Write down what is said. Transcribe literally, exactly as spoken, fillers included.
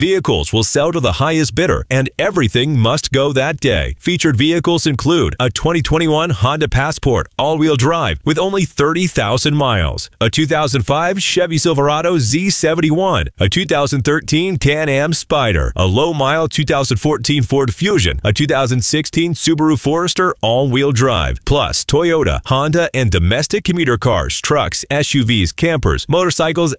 Vehicles will sell to the highest bidder, and everything must go that day. Featured vehicles include a twenty twenty-one Honda Passport all-wheel drive with only thirty thousand miles, a two thousand five Chevy Silverado Z seventy-one, a two thousand thirteen Can-Am Spyder, a low-mile two thousand fourteen Ford Fusion, a two thousand sixteen Subaru Forester all-wheel drive, plus Toyota, Honda, and domestic commuter cars, trucks, S U Vs, campers, motorcycles,